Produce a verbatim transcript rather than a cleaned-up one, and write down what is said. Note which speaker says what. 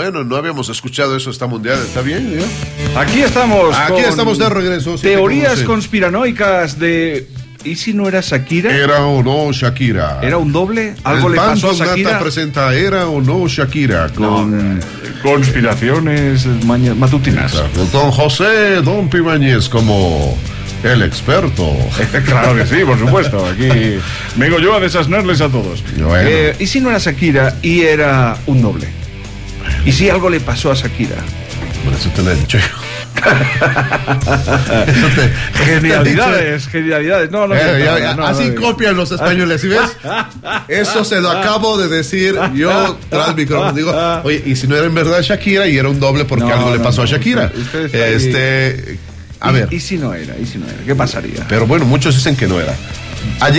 Speaker 1: bueno, no habíamos escuchado eso esta mundial, ¿está bien? ¿Ya?
Speaker 2: Aquí estamos.
Speaker 1: Aquí estamos de regreso.
Speaker 2: Teorías conspiranoicas de... ¿Y si no era Shakira?
Speaker 1: ¿Era o no Shakira?
Speaker 2: ¿Era un doble? ¿Algo
Speaker 1: El
Speaker 2: le pasó a Shakira?
Speaker 1: Nata presenta ¿Era o no Shakira? Con
Speaker 2: no, conspiraciones maña- matutinas.
Speaker 1: Exacto. Don José Don Pibañez como el experto.
Speaker 2: Claro que sí, por supuesto. Aquí vengo yo a desasnarles a todos.
Speaker 1: Bueno.
Speaker 2: Eh, ¿Y si no era Shakira y era un doble? ¿Y si algo le pasó a Shakira?
Speaker 1: Por eso te lo he dicho yo.
Speaker 2: te, genialidades, genialidades. No, no,
Speaker 1: eh,
Speaker 2: no,
Speaker 1: ya, ya,
Speaker 2: no,
Speaker 1: así
Speaker 2: no, no,
Speaker 1: copian los españoles, ¿sí ves? Eso se lo acabo de decir yo tras micrófono. Digo, oye, y si no era en verdad Shakira y era un doble porque
Speaker 2: no,
Speaker 1: algo
Speaker 2: no,
Speaker 1: le pasó
Speaker 2: no,
Speaker 1: a Shakira.
Speaker 2: usted, usted
Speaker 1: este, a
Speaker 2: y,
Speaker 1: ver.
Speaker 2: ¿Y si no era? ¿Y si no era? ¿Qué pasaría?
Speaker 1: Pero bueno, muchos dicen que no era.